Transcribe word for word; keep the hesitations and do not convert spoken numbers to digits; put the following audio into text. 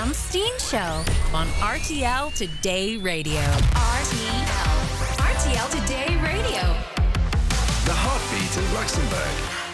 Tom Steen Show on R T L Today Radio. R T L. R T L Today Radio. The heartbeat of Luxembourg.